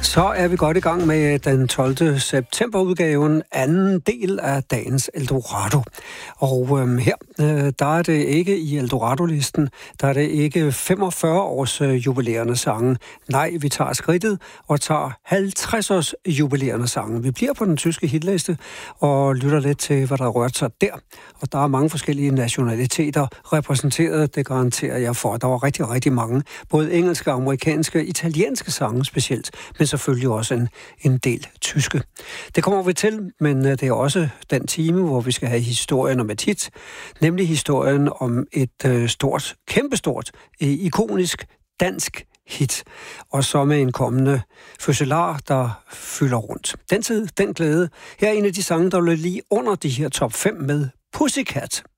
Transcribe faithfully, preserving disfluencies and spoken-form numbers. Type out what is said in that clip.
Så er vi godt i gang med den tolvte september-udgaven, anden del af dagens Eldorado. Og øhm, her, øh, der er det ikke i Eldorado-listen, der er det ikke femogfyrre års øh, jubilerende sange. Nej, vi tager skridtet og tager halvtreds års jubilerende sange. Vi bliver på den tyske hitliste og lytter lidt til, hvad der rørt sig der. Og der er mange forskellige nationaliteter repræsenteret, det garanterer jeg for. Der var rigtig, rigtig mange, både engelske, amerikanske, italienske sange specielt, men selvfølgelig også en, en del tyske. Det kommer vi til, men det er også den time, hvor vi skal have historien om et hit, nemlig historien om et øh, stort, kæmpestort, øh, ikonisk dansk hit, og så med en kommende fødselar, der fylder rundt. Den tid, den glæde. Her er en af de sange, der lød lige under de her top fem med Pussycat.